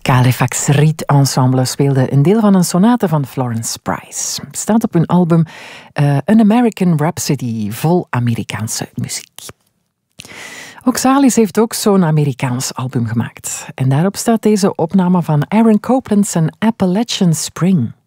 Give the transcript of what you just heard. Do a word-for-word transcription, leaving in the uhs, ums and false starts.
Halifax Riet Ensemble speelde een deel van een sonate van Florence Price. Staat op hun album uh, An American Rhapsody, vol Amerikaanse muziek. Oxalis heeft ook zo'n Amerikaans album gemaakt. En daarop staat deze opname van Aaron Copland zijn Appalachian Spring.